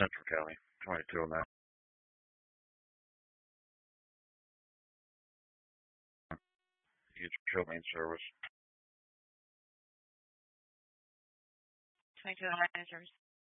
Central County, 2209. You show main service. 2209 service.